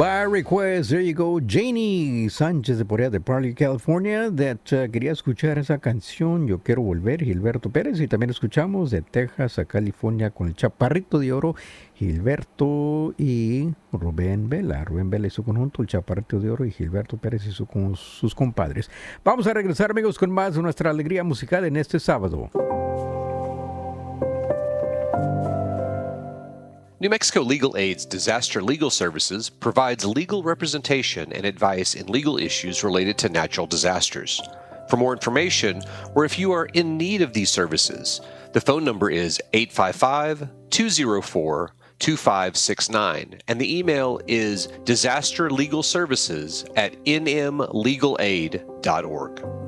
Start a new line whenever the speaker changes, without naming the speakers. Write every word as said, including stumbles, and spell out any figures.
By request, there you go, Janie Sánchez de Porea de Parley, California, that uh, quería escuchar esa canción, Yo Quiero Volver, Gilberto Pérez, y también escuchamos de Texas a California con el Chaparrito de Oro, Gilberto y Rubén Vela. Rubén Vela y su conjunto, el Chaparrito de Oro, y Gilberto Pérez y su, con sus compadres. Vamos a regresar, amigos, con más de nuestra alegría musical en este sábado.
New Mexico Legal Aid's Disaster Legal Services provides legal representation and advice in legal issues related to natural disasters. For more information, or if you are in need of these services, the phone number is eight five five, two zero four, two five six nine, and the email is disasterlegalservices at n m legal aid dot org.